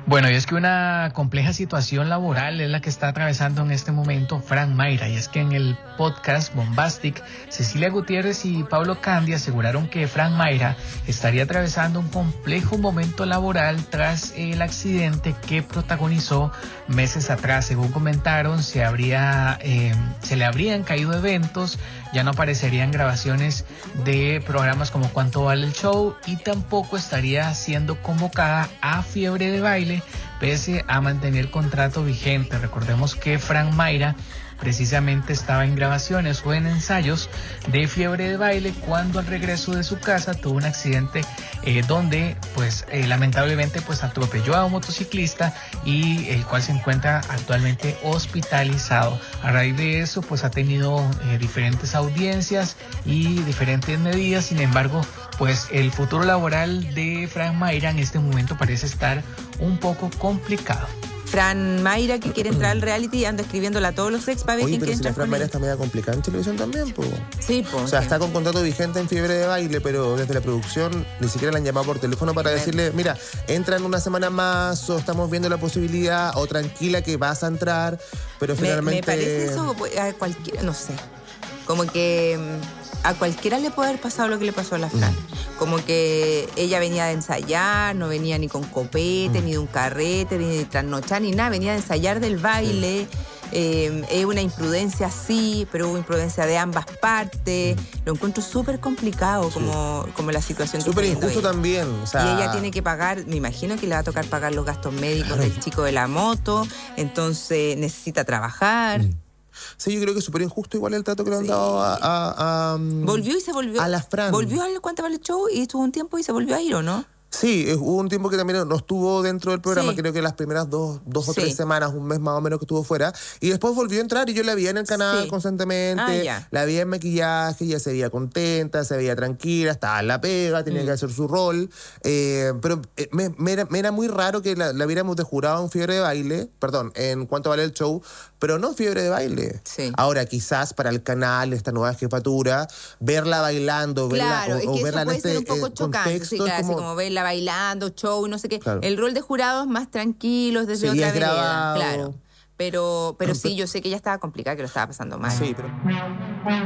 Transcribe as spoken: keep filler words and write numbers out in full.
Bueno, y es que una compleja situación laboral es la que está atravesando en este momento Frank Mayra, y es que en el podcast Bombastic, Cecilia Gutiérrez y Pablo Candia aseguraron que Frank Mayra estaría atravesando un complejo momento laboral tras el accidente que protagonizó meses atrás. Según comentaron, se, habría, eh, se le habrían caído eventos, ya no aparecerían grabaciones de programas como Cuánto Vale el Show, y tampoco estaría siendo convocada a Fiebre de Baile, pese a mantener contrato vigente. Recordemos que Frank Mayra precisamente estaba en grabaciones o en ensayos de Fiebre de Baile cuando al regreso de su casa tuvo un accidente eh, donde pues eh, lamentablemente pues atropelló a un motociclista, y el cual se encuentra actualmente hospitalizado. A raíz de eso pues ha tenido eh, diferentes audiencias y diferentes medidas. Sin embargo, pues el futuro laboral de Frank Mayra en este momento parece estar un poco complicado. Fran Mayra, que quiere entrar al reality, anda escribiéndola a todos los ex para ver quién quiere entrar entrar con con Mayra él. está media complicada en televisión también, po. Sí, po. O sea, sí. está con contrato vigente en Fiebre de Baile, pero desde la producción ni siquiera la han llamado por teléfono para decirle, mira, entra en una semana más, o estamos viendo la posibilidad, o tranquila que vas a entrar, pero Me, finalmente... me parece eso a cualquiera, no sé, como que a cualquiera le puede haber pasado lo que le pasó a la Fran. Mm. Como que ella venía de ensayar, no venía ni con copete, mm. ni de un carrete, ni de trasnochar, ni nada, venía de ensayar del baile. Sí. Eh, es una imprudencia, sí, pero hubo imprudencia de ambas partes. Mm. Lo encuentro súper complicado, sí. como, como la situación que súper está injusto ella. También. O sea... Y ella tiene que pagar, me imagino que le va a tocar pagar los gastos médicos claro. del chico de la moto, entonces necesita trabajar. Mm. Sí, yo creo que es súper injusto igual el trato que le han sí. dado a, a, a... Volvió y se volvió. A la Fran. Volvió al Cuánto Vale el Show y estuvo un tiempo y se volvió a ir, ¿o no? Sí, hubo un tiempo que también no estuvo dentro del programa, sí. creo que las primeras dos, dos o sí. tres semanas, un mes más o menos que estuvo fuera, y después volvió a entrar y yo la vi en el canal sí. constantemente, ah, la vi en maquillaje, ya se veía contenta, se veía tranquila, estaba en la pega, tenía mm. que hacer su rol, eh, pero eh, me, me, era, me era muy raro que la, la viéramos de jurado en Fiebre de Baile, perdón, en Cuánto Vale el Show, pero no Fiebre de Baile. Sí. Ahora, quizás para el canal, esta nueva jefatura, verla bailando, claro, verla, es o, que o verla eso puede en este ser un poco eh, chocante, contexto, sí, claro, como... así como verla bailando, show, no sé qué. Claro. El rol de jurado es más tranquilo, desde sí, otra es vereda, grabado. claro. Pero, pero sí, yo sé que ella estaba complicada, que lo estaba pasando mal. Sí, pero...